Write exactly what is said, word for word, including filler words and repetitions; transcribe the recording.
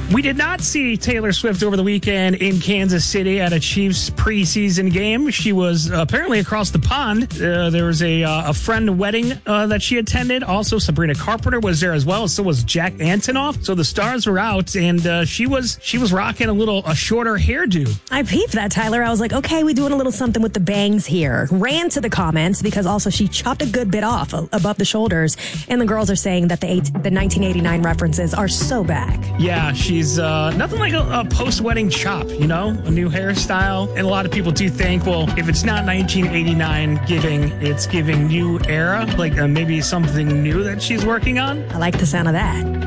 We did not see Taylor Swift over the weekend in Kansas City at a Chiefs preseason game. She was apparently across the pond. Uh, there was a uh, a friend wedding uh, that she attended. Also, Sabrina Carpenter was there as well. So was Jack Antonoff. So the stars were out, and uh, she was she was rocking a little a shorter hairdo. I peeped that, Tyler. I was like, okay, we doing a little something with the bangs here. Ran to the comments because also she chopped a good bit off above the shoulders, and the girls are saying that the eight, the nineteen eighty-nine references are so back. Yeah, she's uh, nothing like a, a post-wedding chop, you know, a new hairstyle. And a lot of people do think, well, if it's not nineteen eighty-nine giving, it's giving new era, like uh, maybe something new that she's working on. I like the sound of that.